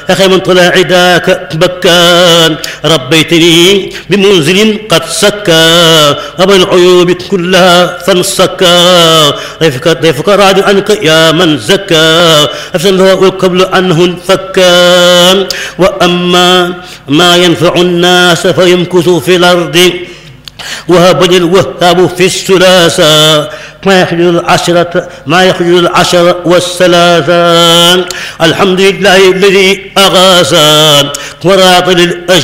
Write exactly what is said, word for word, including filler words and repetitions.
يا خير من طلع عداك بكان ربيتني بمنزل قد سكى ومن العيوب كلها فانسكى ضيفك ضيفك راض عنك يا من زكى أفسد قبل عنه فكان وأما ما ينفع الناس فيمكث في الأرض وهب الوهاب في الثلاثة ما يخرج العشرة ما يخرج العشر والثلاثة الحمد لله الذي أغاثا وراط للأجر